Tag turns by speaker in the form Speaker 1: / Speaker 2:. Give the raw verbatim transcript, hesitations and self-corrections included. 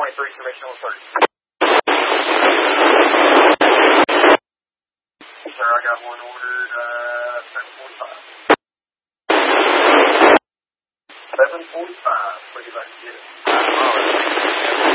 Speaker 1: twenty-three, information on thirty. Sir, I got one ordered, uh, seven forty-five. seven forty-five, pretty much get it.